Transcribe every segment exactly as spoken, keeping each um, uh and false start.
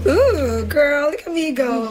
Ooh, girl, look at me go.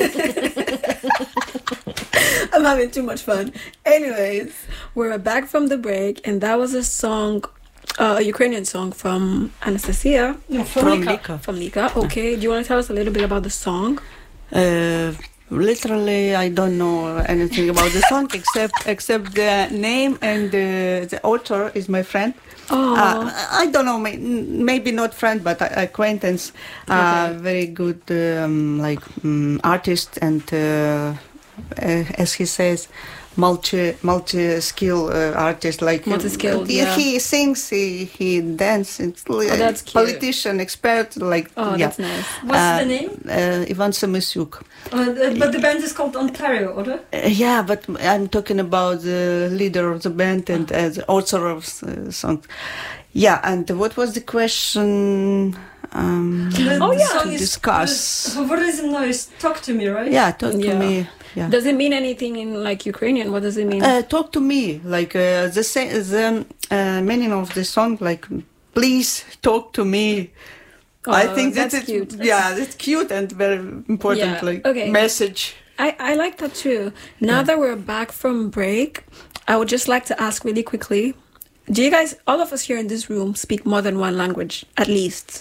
I'm having too much fun. Anyways, we're back from the break, and that was a song, uh, a Ukrainian song from Anastasia. No, from, From Lika. Lika. From Lika. Okay, do you want to tell us a little bit about the song? Uh, literally, I don't know anything about the song except except the name, and uh, the author is my friend. Oh, Uh, I don't know, may- maybe not friend, but a- acquaintance. Uh, Okay. Very good, um, like um, artist, and uh, uh, as he says, multi multi skill uh, artist. Like Multi-skilled, uh, yeah. He sings, he he dances. Oh, that's cute. Politician, expert. Like oh, yeah. that's nice. What's Uh, the name? Uh, Ivan Samisyuk. Uh, the- but the band is called Ontario, oder? Uh, yeah, but I'm talking about the leader of the band and uh, the author of the song. Yeah, and what was the question um, The Oh, yeah. song to is- discuss? the- What is it now? Is Talk to Me, right? Yeah, talk to Yeah. me. Yeah. Does it mean anything in like Ukrainian? What does it mean? Uh, talk to me, like uh, the sa- the uh, meaning of the song, like please talk to me. I Oh, think that's that it's cute. yeah, that's cute and very important, Yeah, like okay. message. I, I like that too. Now that we're back from break, I would just like to ask really quickly, do you guys, all of us here in this room, speak more than one language, at least?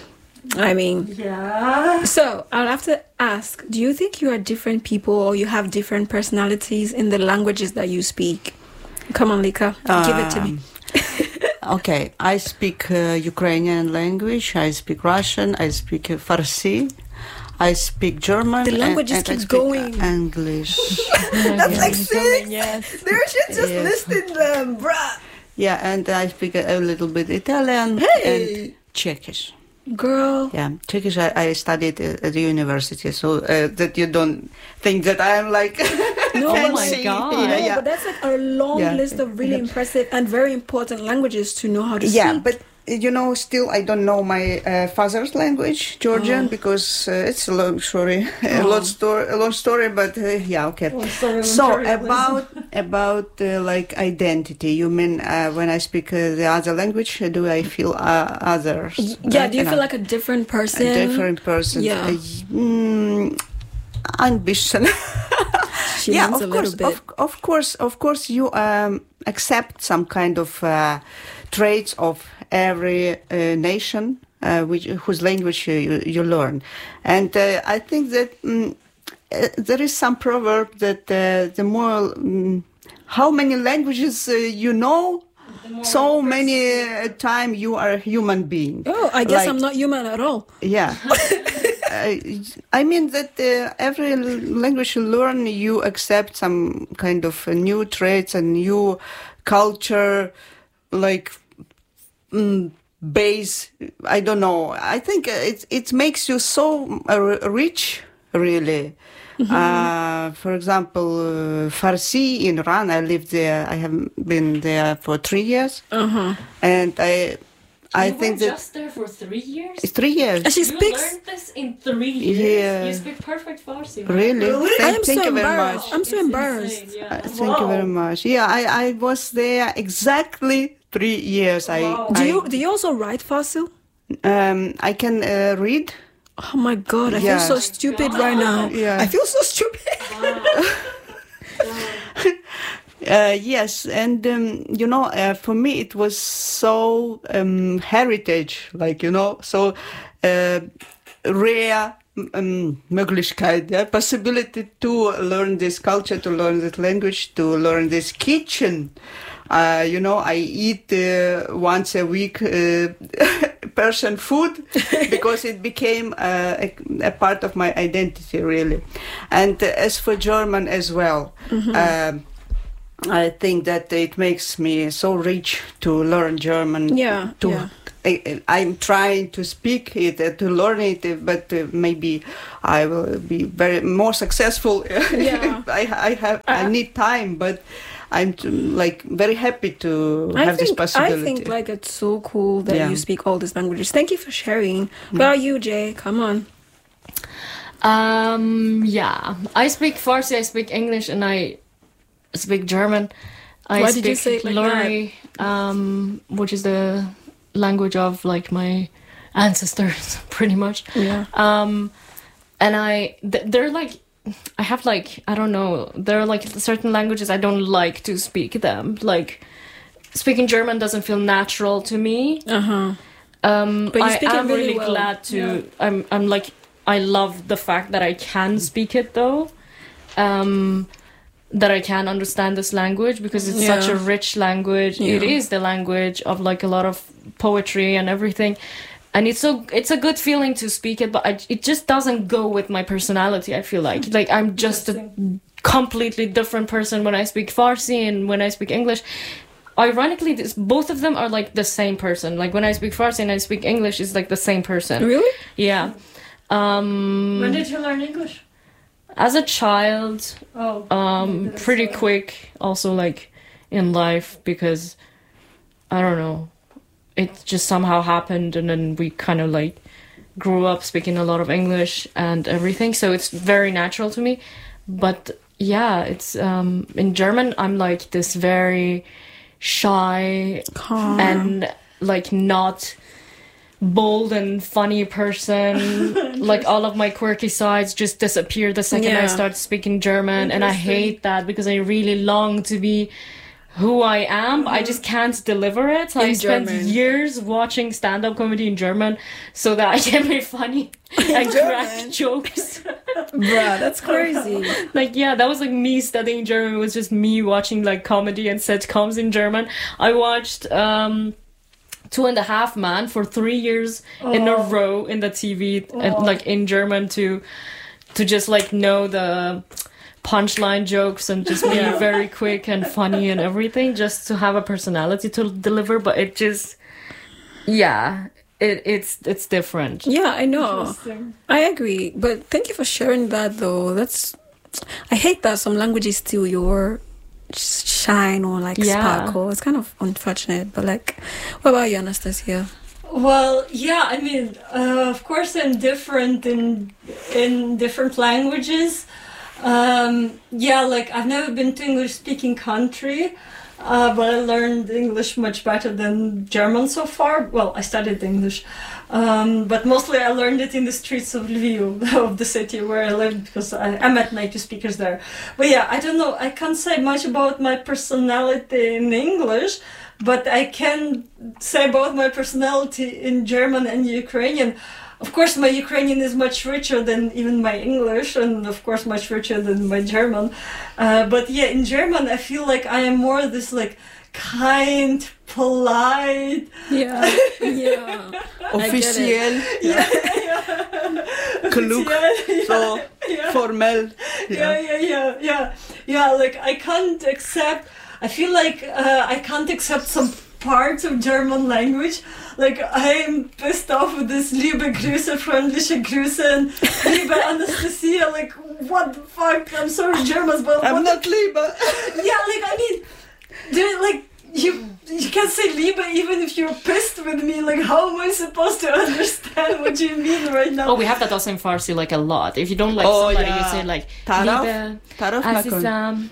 I mean, Yeah. so I'll have to ask, do you think you are different people or you have different personalities in the languages that you speak? Come on, Lika, give it to me. Um, okay, I speak uh, Ukrainian language, I speak Russian, I speak uh, Farsi, I speak German. The language and, just and I keeps speak, uh, going. English. That's like six. Yes. There should just Yes. listed them, bruh. Yeah, and I speak a, a little bit Italian Hey! and Czechish. Girl. Yeah, Czechish I, I studied at, at the university, so uh, that you don't think that I am like No, but fancy. like- God. Yeah, No, yeah. but that's like a long Yeah. list of really impressive and very important languages to know how to Yeah, speak. but uh, you know, still I don't know my uh, father's language, Georgian, Oh. because uh, it's a long story, a Oh. lot story, a long story. But uh, yeah, okay. Oh, sorry, So Ontario, please. about about uh, like identity, you mean uh, when I speak uh, the other language, uh, do I feel uh, others? Yeah, do you Uh, feel like a different person? a different person? Yeah. Uh, mm, ambition. She yeah, means of a course, little bit. of, of course, of course, you um, accept some kind of uh, traits of every uh, nation, uh, which whose language you, you learn, and uh, I think that mm, uh, there is some proverb that uh, the more mm, how many languages uh, you know, so many uh, time you are a human being. Oh, I guess Like- I'm not human at all. Yeah. Uh, I mean that uh, every l- language you learn, you accept some kind of uh, new traits and new culture, like mm, base. I don't know. I think it it makes you so uh, rich, really. Uh, for example, uh, Farsi in Iran. I lived there. I have been there for three years, Uh-huh. and I, I you think were that just there for three years? it's three years. And she You speaks. learned this in three years? Yeah. You speak perfect Farsi. Really? I Thank, am thank so you very embarrassed. much. I'm so It's embarrassed. insane, Uh, yeah. thank you very Wow. much. Yeah, I, I was there exactly three years. I, Wow. Do I, you do you also write Fasil? um, I can uh, read. Oh my god, I Yeah. feel so stupid right now. Yeah. I feel so stupid. Uh, yes, and um, you know, uh, for me it was so um, heritage, like you know, so uh, rare um, Möglichkeit, yeah, possibility to learn this culture, to learn this language, to learn this kitchen. Uh, you know, I eat uh, once a week uh, Persian food because it became uh, a, a part of my identity, really. And uh, as for German as well, um, I think that it makes me so rich to learn German. Yeah, To, yeah. I, I'm trying to speak it, uh, to learn it, uh, but uh, maybe I will be very more successful. Yeah. I, I have, I Uh, need time, but I'm t- like very happy to I have this think I possibility. think like it's so cool that Yeah. you speak all these languages. Thank you for sharing. What about you, Jay? Come on. Um, yeah. I speak Farsi, I speak English, and I speak German. I Why speak did you say it like Luri, um, which is the language of like my ancestors, pretty much. Yeah. Um, and I, th- they're like, I have like, I don't know, there are like certain languages I don't like to speak them. Like, speaking German doesn't feel natural to me. Uh-huh. Um, But you I speak it am really really well. glad to, Yeah. I'm, I'm like, I love the fact that I can speak it though. Um, that I can understand this language because it's such Yeah. a rich language. Yeah. It is the language of like a lot of poetry and everything. And it's so it's a good feeling to speak it, but I, it just doesn't go with my personality. I feel like like I'm just a completely different person when I speak Farsi and when I speak English. Ironically, this, both of them are like the same person. Like when I speak Farsi and I speak English, it's like the same person. Really? Yeah. Um, When did you learn English? as a child, Oh, um, that's pretty why. quick. Also, like in life, because I don't know, it just somehow happened, and then we kind of like grew up speaking a lot of English and everything. So it's very natural to me. But yeah, it's um, in German. I'm like this very shy Calm. and like not bold and funny person. Like all of my quirky sides just disappear the second I Yeah. start speaking German, and I Interesting. hate that because I really long to be who I am. I just can't deliver it. So I In spent German. years watching stand-up comedy in German so that I can be funny and crack German? jokes. Bruh, that's crazy. Like, yeah, that was like me studying German. It was just me watching like comedy and sitcoms in German. I watched um Two and a Half Man for three years in a Oh. row in the T V, and, Oh. like in German to to just like know the punchline jokes and just be Yeah. very quick and funny and everything, just to have a personality to deliver. But it just, yeah, it it's it's different. Yeah, I know. Interesting. I agree. But thank you for sharing that, though. That's. I hate that some languages steal your sh- shine or like Yeah. sparkle. It's kind of unfortunate. But like, what about you, Anastasia? Well, yeah, I mean, uh, of course, I'm different in in different languages. Um, yeah, like I've never been to English-speaking country, uh, but I learned English much better than German so far. Well, I studied English, um, but mostly I learned it in the streets of Lviv, of the city where I lived, because I, I met native speakers there. But yeah, I don't know. I can't say much about my personality in English. But I can say about my personality in German and Ukrainian. Of course, my Ukrainian is much richer than even my English, and of course, much richer than my German. Uh, but yeah, in German, I feel like I am more this like kind, polite. Yeah, yeah. Officiell, Yeah, yeah. klug, Yeah, so yeah. formell. yeah, yeah, yeah, yeah, yeah. Like I can't accept. I feel like uh, I can't accept some parts of German language. Like I'm pissed off with this liebe Grüße, freundliche Grüße, and liebe Anastasia. Like what the fuck? I'm sorry, Germans, but I'm what not Liebe. yeah, like I mean, do like you you can say liebe even if you're pissed with me. Like how am I supposed to understand what you mean right now? Oh, we have that also in Farsi like a lot. If you don't like Oh, somebody, yeah. you say like Taraf, Liebe, taraf nakon. Azizam.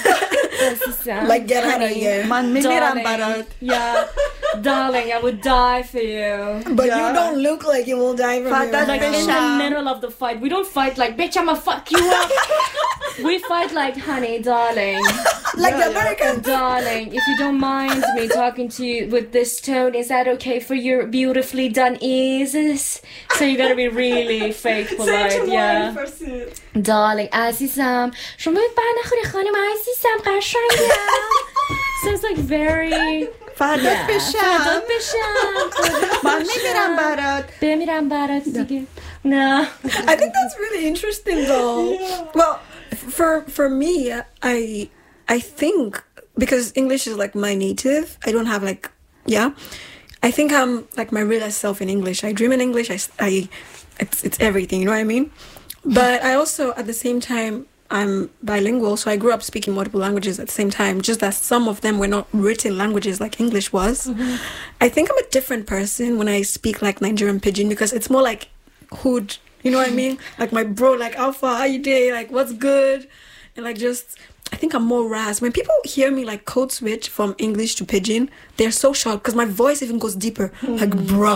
Azizam, Like, get out of honey, here. Man, mimiram darling. barat. Yeah, darling, I would die for you. But Yeah. you don't look like you will die from Fat your as Like in the Bisham. middle of the fight, we don't fight like bitch, I'ma fuck you up. We fight like honey, darling, like the American. darling. If you don't mind me talking to you with this tone, is that okay for your beautifully done ears? So you gotta be really fake Say it polite, to yeah. more first. Darling, عزیزم شما بر نخوری خانم عزیزم قشنگم. So it's like very فردات yeah. فردات بشم. بشم. من میمیرم برات. بمیرم برات دیگه. No. I think that's really interesting, though. Yeah. Well, for for me, I I think because English is like my native, I don't have like yeah. I think I'm like my real self in English. I dream in English. I, I it's it's everything. You know what I mean? But I also at the same time I'm bilingual, so I grew up speaking multiple languages at the same time. Just that some of them were not written languages like English was. Mm-hmm. I think I'm a different person when I speak like Nigerian pidgin because it's more like hood. You know what I mean? Like my bro, like Alpha, how you doing? Like what's good? And like just, I think I'm more ras. When people hear me like code switch from English to pidgin, they're so shocked because my voice even goes deeper. Mm. Like bruh,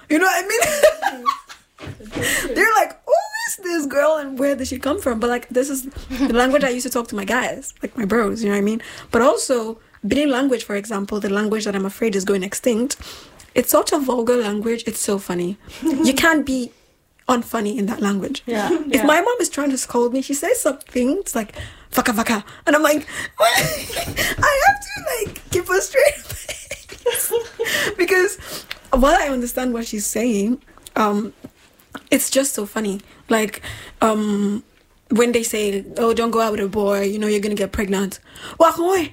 You know what I mean? They're like, who is this girl and where did she come from? But like, this is the language I used to talk to my guys, like my bros, you know what I mean? But also, Benin language, for example, the language that I'm afraid is going extinct, it's such a vulgar language. It's so funny. You can't be unfunny in that language. Yeah. If yeah. my mom is trying to scold me, she says something, it's like, vaka vaka. And I'm like, what? I have to like keep a straight face. Because while I understand what she's saying, um, it's just so funny. Like, um, when they say, oh, don't go out with a boy, you know, you're going to get pregnant. You know what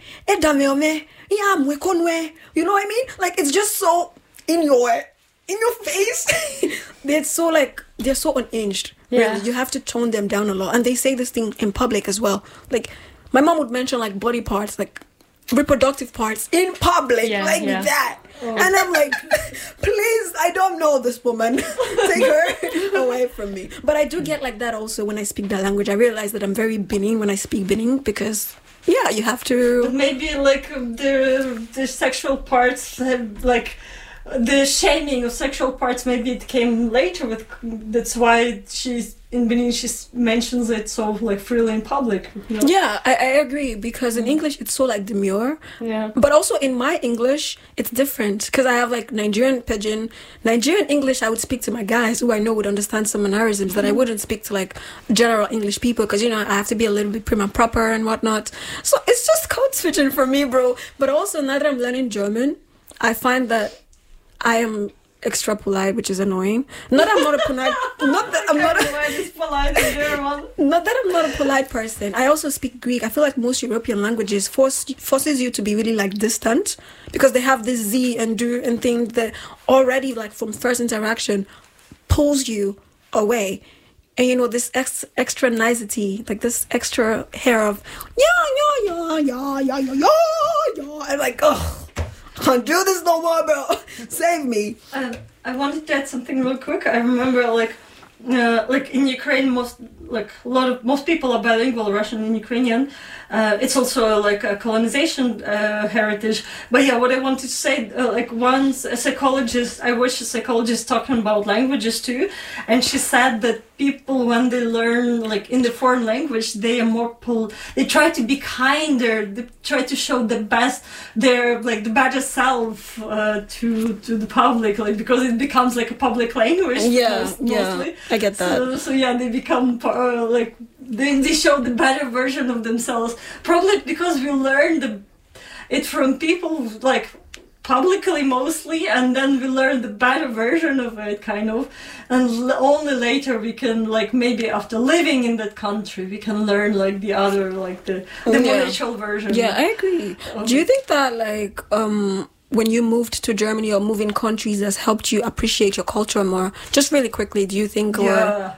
I mean? Like, it's just so in your in your face. They're so, like, they're so unhinged. Yeah. Really. You have to tone them down a lot. And they say this thing in public as well. Like, my mom would mention, like, body parts, like, reproductive parts in public, Yeah, like yeah. that. Oh. And I'm like, please, I don't know this woman. Take her away from me. But I do get like that also when I speak that language. I realize that I'm very Benin when I speak Benin because, yeah, you have to... But maybe like the the sexual parts have like the shaming of sexual parts, maybe it came later with, that's why she's in Benin she mentions it so like freely in public, you know? Yeah, I, I agree, because in English it's so like demure, Yeah. but also in my English it's different because I have like Nigerian pidgin. Nigerian English I would speak to my guys who I know would understand some mannerisms that I wouldn't speak to like general English people, because you know I have to be a little bit prim and proper and whatnot, so it's just code switching for me, bro. But also now that I'm learning German, I find that I am extra polite, which is annoying. Not that I'm not a polite. Not that I'm not. A, polite in German. not that I'm not a polite person. I also speak Greek. I feel like most European languages force forces you to be really like distant, because they have this Z and do and thing that already like from first interaction pulls you away. And you know this ex- extra nicety, like this extra hair of yeah yeah yeah yeah yeah yeah yeah yeah. I'm like, oh. Can't do this no more, bro. Save me. Um, I wanted to add something real quick. I remember, like, uh, like in Ukraine, most like a lot of most people are bilingual, Russian and Ukrainian. Uh, it's also like a colonization uh, heritage. But yeah, what I wanted to say, uh, like once a psychologist, I watched a psychologist talking about languages too, and she said that people when they learn like in the foreign language, they are more pol- they try to be kinder, they try to show the best, their like the better self uh, to to the public, like because it becomes like a public language. Yeah, most, yeah, mostly. I get that. So, so yeah, they become uh, like they they show the better version of themselves. Probably because we learned the, it from people like publicly mostly, and then we learn the better version of it, kind of, and l- only later we can like maybe after living in that country we can learn like the other like the the more Yeah. natural version. Yeah, I agree. of Do you it. think that like um when you moved to Germany or moving countries has helped you appreciate your culture more? Just really quickly, do you think? Or Yeah,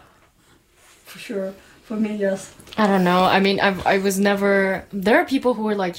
for sure. For me, yes. I don't know. I mean, I I was never. There are people who are like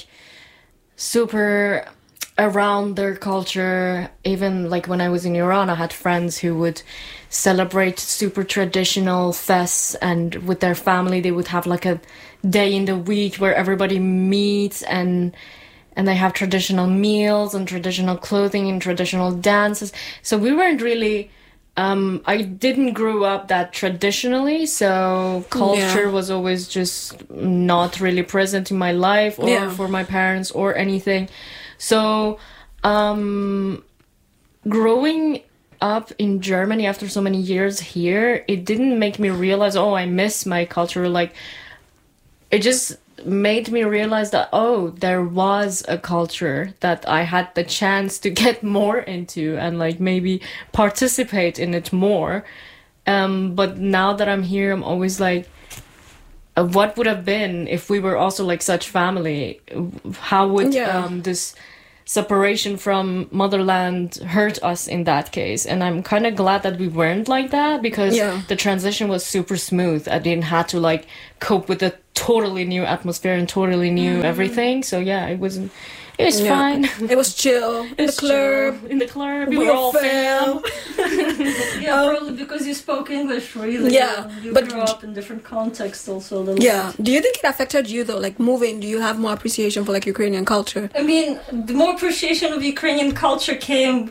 super around their culture. Even like when I was in Iran, I had friends who would celebrate super traditional fests, and with their family, they would have like a day in the week where everybody meets and and they have traditional meals and traditional clothing and traditional dances. So we weren't really. Um, I didn't grow up that traditionally, so culture Yeah. was always just not really present in my life or Yeah. for my parents or anything. So, um, growing up in Germany after so many years here, it didn't make me realize, oh, I miss my culture. Like, it just made me realize that, oh, there was a culture that I had the chance to get more into and like maybe participate in it more. Um, but now that I'm here, I'm always like, uh, what would have been if we were also like such family? How would Yeah. um, this separation from motherland hurt us in that case? And I'm kind of glad that we weren't like that, because Yeah. the transition was super smooth. I didn't have to like cope with a totally new atmosphere and totally new everything. So yeah, it wasn't. It was Yeah. fine. It was chill in the It's club. chill. In the club, we We were were all fam. fam. Yeah, probably because you spoke English really. Yeah, you but- grew up in different contexts also a little Yeah. bit. Do you think it affected you though? Like moving, do you have more appreciation for like Ukrainian culture? I mean, the more appreciation of Ukrainian culture came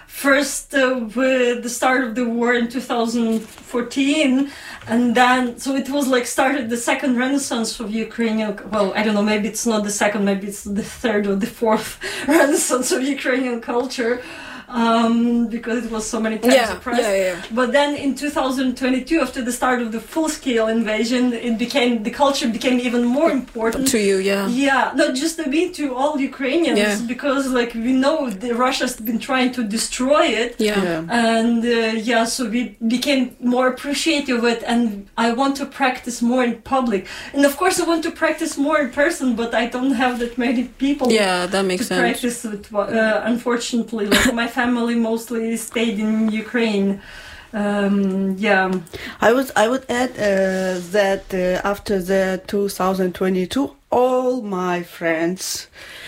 first uh, with the start of the war in two thousand fourteen, and then so it was like started the second renaissance of Ukrainian. Well, I don't know, maybe it's not the second, maybe it's the third or the fourth renaissance of Ukrainian culture. Um, because it was so many times Yeah, suppressed. yeah, yeah. But then in two thousand twenty-two, after the start of the full-scale invasion, it became the culture became even more important. To you, yeah. Yeah, not just to me, to all Ukrainians, Yeah. because like we know the Russia's been trying to destroy it. Yeah. Yeah. And uh, yeah, so we became more appreciative of it, and I want to practice more in public. And of course, I want to practice more in person, but I don't have that many people Yeah, that makes to sense. practice with. Uh, unfortunately, like my family mostly stayed in Ukraine. Um, yeah. I would I would add uh, that uh, after the two thousand twenty-two, all my friends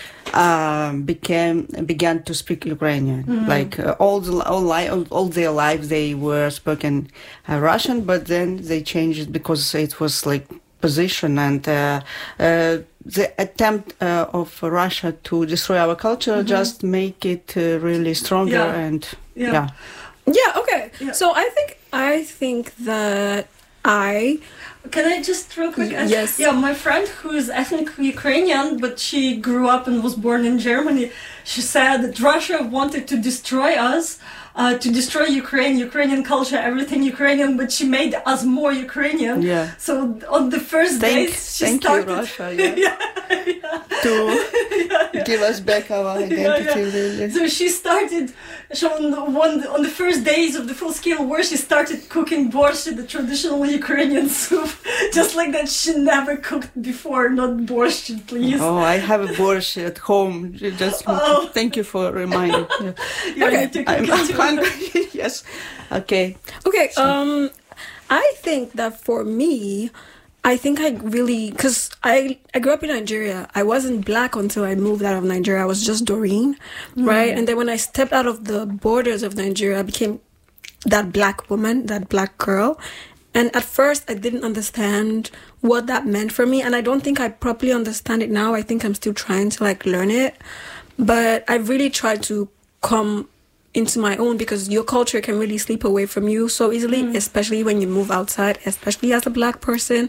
um, became began to speak Ukrainian. Mm. Like uh, all the all, li- all, all their life they were spoken uh, Russian, but then they changed it because it was like position and uh, uh, the attempt uh, of Russia to destroy our culture Mhm. just make it uh, really stronger Yeah. and Yeah. yeah. Yeah, okay. Yeah. So I think I think that I Can I just real quick ask? Yes. Yeah, my friend who is ethnically Ukrainian, but she grew up and was born in Germany, she said that Russia wanted to destroy us, uh, to destroy Ukraine, Ukrainian culture, everything Ukrainian, but she made us more Ukrainian. Yeah. So on the first Thank, days, she thank started. you, Russia, yeah, yeah, yeah. to yeah, yeah. give us back our identity. Really. So she started, so on the, one, on the first days of the full-scale war, she started cooking borscht, the traditional Ukrainian soup, just like that she never cooked before, not borscht, please. Oh, I have a borscht at home. You Just Oh. thank you for reminding. Yeah. Yeah, Okay, you took I'm, it I'm too. hungry. Yes. Okay. okay. Um, I think that for me, I think I really because I I grew up in Nigeria. I wasn't black until I moved out of Nigeria. I was just Doreen, right? And then when I stepped out of the borders of Nigeria, I became that black woman, that black girl. And at first, I didn't understand what that meant for me. And I don't think I properly understand it now. I think I'm still trying to like learn it. But I really tried to come into my own because your culture can really slip away from you so easily, especially when you move outside, especially as a black person.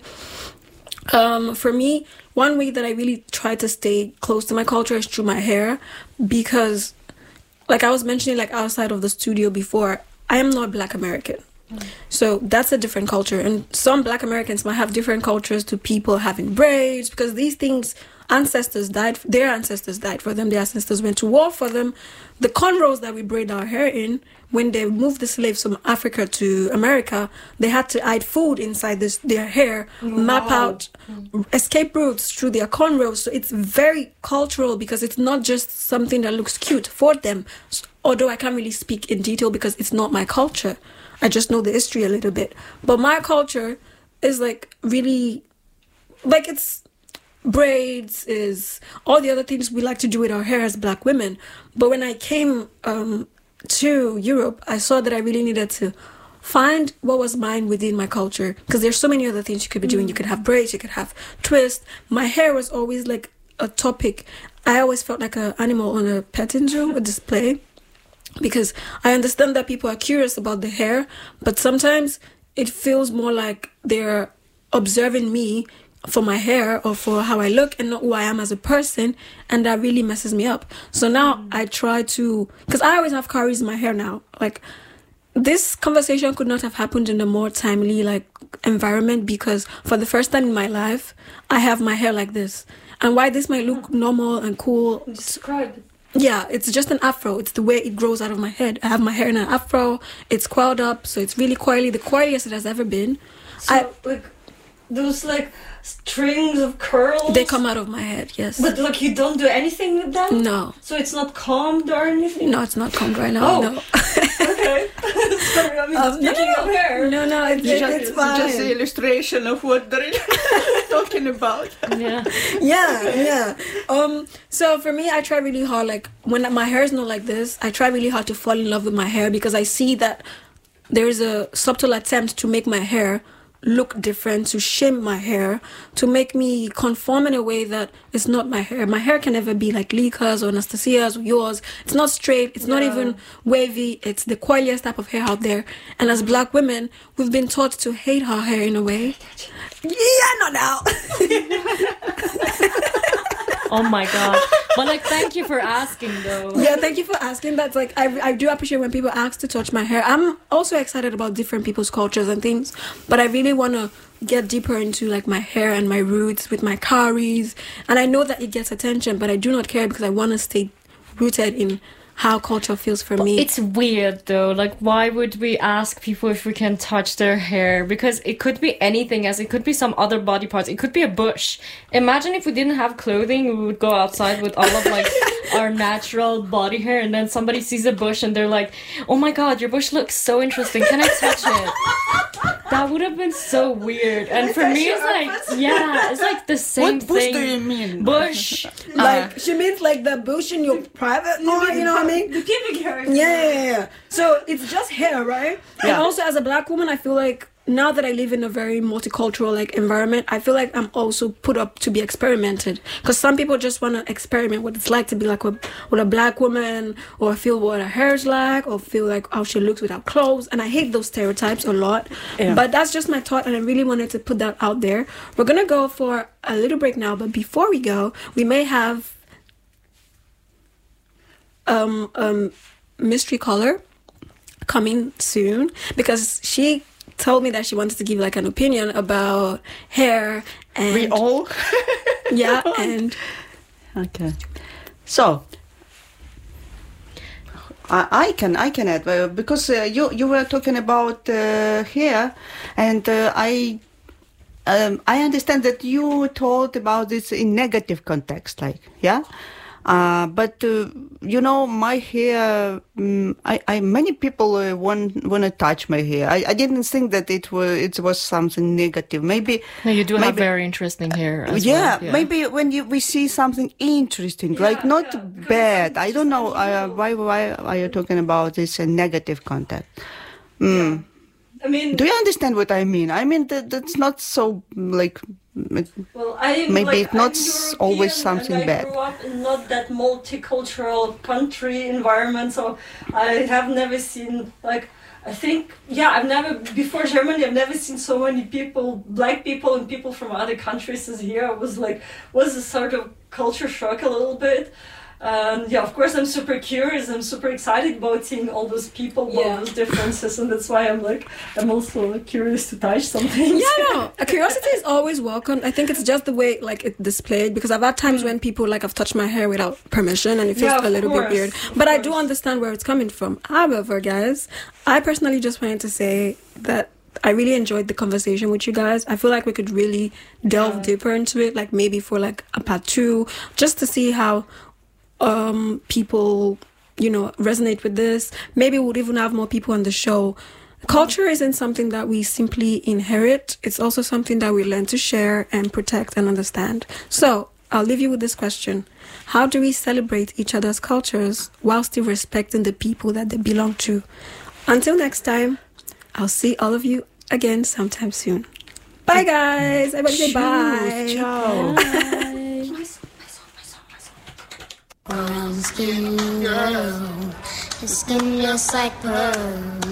Um, for me, one way that I really try to stay close to my culture is through my hair because, like I was mentioning, like outside of the studio before, I am not Black American. So that's a different culture. And some Black Americans might have different cultures to people having braids because these things, ancestors died, their ancestors died for them, their ancestors went to war for them. The cornrows that we braid our hair in, when they moved the slaves from Africa to America, they had to hide food inside this their hair, map out escape routes through their cornrows. So it's very cultural because it's not just something that looks cute for them. Although I can't really speak in detail because it's not my culture. I just know the history a little bit. But my culture is like really, like it's braids, is all the other things we like to do with our hair as Black women. But when I came um, to Europe, I saw that I really needed to find what was mine within my culture. Because there's so many other things you could be doing. You could have braids, you could have twists. My hair was always like a topic. I always felt like an animal on a petting zoo, a display. Because I understand that people are curious about the hair, but sometimes it feels more like they're observing me for my hair or for how I look and not who I am as a person, and that really messes me up. So now mm. I try to, because I always have curries in my hair now. Like, this conversation could not have happened in a more timely like environment because for the first time in my life, I have my hair like this. And why this might look normal and cool, Describe it. yeah, it's just an afro. It's the way it grows out of my head. I have my hair in an afro. It's coiled up, so it's really coily. The coiliest it has ever been. So, I, like, those, like, strings of curls? they come out of my head, yes. But, like, you don't do anything with them? No. So it's not combed or anything? No, it's not combed right now, Oh. no. Okay. Sorry, I mean, Um, no, speaking no, of hair. No, no, it's, It's it's just, fine. just the illustration of what they're talking about. Yeah. yeah, yeah. Um, so for me, I try really hard, like, when my hair is not like this, I try really hard to fall in love with my hair because I see that there is a subtle attempt to make my hair look different, to shame my hair, to make me conform in a way that it's not my hair. My hair can never be like Lika's or Anastasia's or yours. It's not straight. It's yeah. not even wavy. It's the coiliest type of hair out there. And as black women, we've been taught to hate our hair in a way. Yeah, not now. Oh my god. But like, thank you for asking though. Yeah, thank you for asking. That's like, I, I do appreciate when people ask to touch my hair. I'm also excited about different people's cultures and things, but I really want to get deeper into like my hair and my roots with my karis. And I know that it gets attention, but I do not care because I want to stay rooted in how culture feels for me. It's weird though. Like, why would we ask people if we can touch their hair? Because it could be anything, as it could be some other body parts. It could be a bush. Imagine if we didn't have clothing, we would go outside with all of like our natural body hair, and then somebody sees a bush and they're like, "Oh my god, your bush looks so interesting. Can I touch it?" That would have been so weird. And for me, it's like, yeah, it's like the same what bush thing. do you mean? Bush. Like, uh, she means like the bush in your private part, you know what I mean? The pubic hair. Yeah, yeah, yeah, yeah. So it's just hair, right? Yeah. And also as a black woman, I feel like now that I live in a very multicultural like environment, I feel like I'm also put up to be experimented. Because some people just want to experiment what it's like to be like a, with a black woman, or feel what her hair's like, or feel like how she looks without clothes. And I hate those stereotypes a lot. Yeah. But that's just my thought, and I really wanted to put that out there. We're going to go for a little break now, but before we go, we may have um um mystery caller coming soon, because she told me that she wanted to give like an opinion about hair and We all? yeah, and Okay. So, I, I can I can add, uh, because uh, you you were talking about uh, hair, and uh, I um, I understand that you told about this in negative context, like, yeah? Uh, but uh, you know, my hair. Um, I, I many people uh, want want to touch my hair. I, I didn't think that it was it was something negative. Maybe no, you do maybe, have very interesting hair. As yeah, well. yeah, maybe when you we see something interesting, Yeah, like not yeah, bad. I don't know uh, why why are you talking about this uh, negative contact. Mm. I mean, Do you understand what I mean? I mean that that's not so like. well, I Maybe like, it's not I'm s- always European, something and I bad. grew up in not that multicultural country environment, so I have never seen like. I think yeah, I've never before Germany. I've never seen so many people, black people, and people from other countries as here. I was like, was a sort of culture shock a little bit. Um, yeah, of course, I'm super curious. I'm super excited about seeing all those people, all Yeah. those differences, and that's why I'm like, I'm also like, curious to touch something. yeah, no, a curiosity is always welcome. I think it's just the way like it's displayed, because I've had times when people like have touched my hair without permission, and it feels Yeah, of a little course, bit weird. of But I do course. understand where it's coming from. However, guys, I personally just wanted to say that I really enjoyed the conversation with you guys. I feel like we could really delve Yeah. deeper into it, like maybe for like a part two, just to see how um people, you know, resonate with this. Maybe we'll even have more people on the show. Culture isn't something that we simply inherit. It's also something that we learn to share and protect and understand. So I'll leave you with this question. How do we celebrate each other's cultures while still respecting the people that they belong to? Until next time, I'll see all of you again sometime soon. Bye, guys. Everybody say bye. Ciao. Brown skin girl, your skin just like pearl.